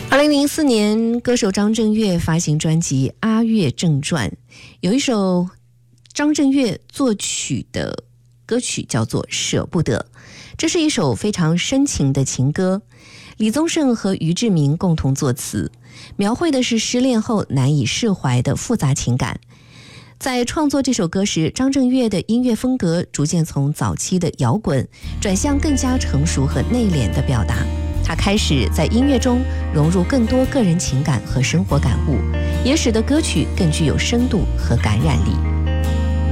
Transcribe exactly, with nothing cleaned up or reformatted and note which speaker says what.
Speaker 1: 二零零四年，歌手张震岳发行专辑《阿岳正传》，有一首张震岳作曲的歌曲叫做《舍不得》，这是一首非常深情的情歌。李宗盛和俞志明共同作词，描绘的是失恋后难以释怀的复杂情感。在创作这首歌时，张震岳的音乐风格逐渐从早期的摇滚转向更加成熟和内敛的表达。他开始在音乐中融入更多个人情感和生活感悟，也使得歌曲更具有深度和感染力。